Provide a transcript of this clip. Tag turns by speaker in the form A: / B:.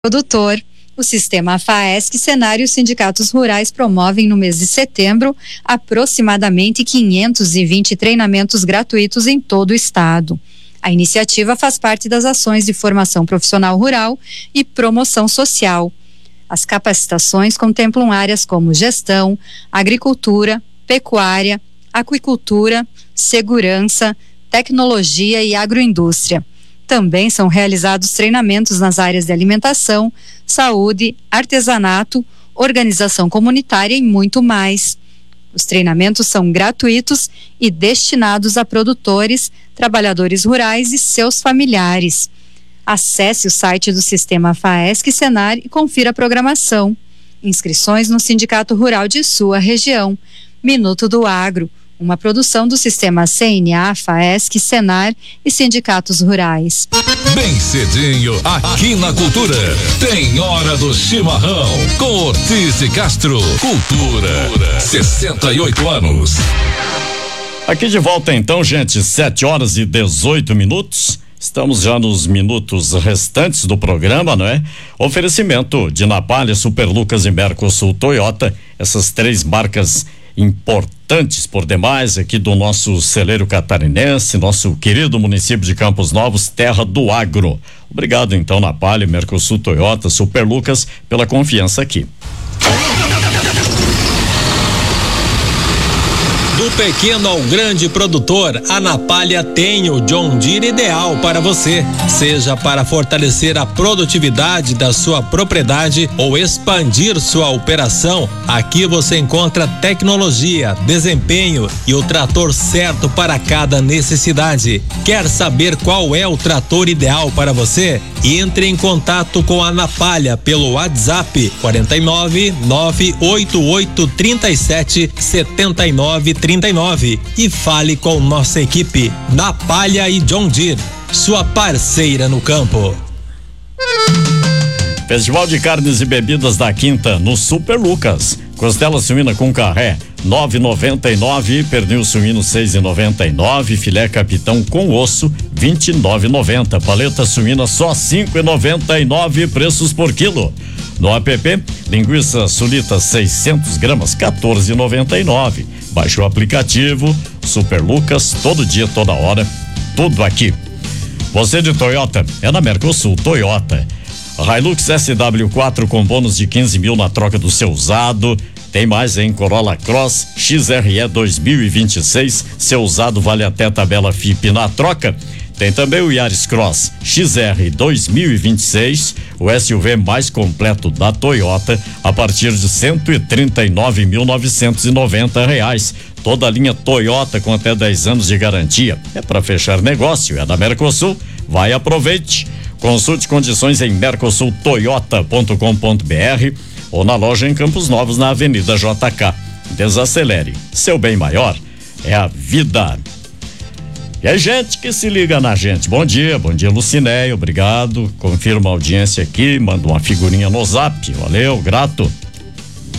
A: produtor. O sistema FAESC, Senar e os sindicatos rurais promovem no mês de setembro aproximadamente 520 treinamentos gratuitos em todo o estado. A iniciativa faz parte das ações de formação profissional rural e promoção social. As capacitações contemplam áreas como gestão, agricultura, pecuária, aquicultura, segurança, tecnologia e agroindústria. Também são realizados treinamentos nas áreas de alimentação, saúde, artesanato, organização comunitária e muito mais. Os treinamentos são gratuitos e destinados a produtores, trabalhadores rurais e seus familiares. Acesse o site do Sistema FAESC Senar e confira a programação. Inscrições no Sindicato Rural de sua região. Minuto do Agro, uma produção do Sistema CNA, FAESC, Senar e sindicatos rurais.
B: Bem cedinho, aqui na Cultura, tem Hora do Chimarrão, com Ortiz e Castro. Cultura, 68 anos.
C: Aqui de volta então, gente, 7h18. Estamos já nos minutos restantes do programa, não é? Oferecimento de Napalha, Super Lucas e Mercosul Toyota, essas três marcas importantes por demais aqui do nosso celeiro catarinense, nosso querido município de Campos Novos, terra do agro. Obrigado então, Napalha, Mercosul Toyota, Super Lucas, pela confiança aqui.
D: Do pequeno ao grande produtor, a Napalha tem o John Deere ideal para você. Seja para fortalecer a produtividade da sua propriedade ou expandir sua operação, aqui você encontra tecnologia, desempenho e o trator certo para cada necessidade. Quer saber qual é o trator ideal para você? Entre em contato com a Napalha pelo WhatsApp 49 988 37 79 39 e fale com nossa equipe Napalha e John Deere, sua parceira no campo.
C: Festival de Carnes e Bebidas da Quinta no Super Lucas. Costela suína com carré 9,99, pernil suíno 6,99, filé capitão com osso 29,90, paleta suína só 5,99, preços por quilo. No app, linguiça sulita 600 gramas 14,99. Baixe o aplicativo Super Lucas, todo dia, toda hora, tudo aqui. Você de Toyota é na Mercosul Toyota. Hilux SW4 com bônus de 15 mil na troca do seu usado. Tem mais em Corolla Cross XRE 2026. Seu usado vale até tabela FIP na troca. Tem também o Yaris Cross XR 2026, o SUV mais completo da Toyota, a partir de R$139.990. Toda a linha Toyota com até 10 anos de garantia. É para fechar negócio, é da Mercosul. Vai, aproveite. Consulte condições em mercosultoyota.com.br ou na loja em Campos Novos, na Avenida JK. Desacelere. Seu bem maior é a vida. E a gente que se liga na gente. Bom dia Lucinéia, obrigado. Confirma a audiência aqui, manda uma figurinha no zap. Valeu, grato.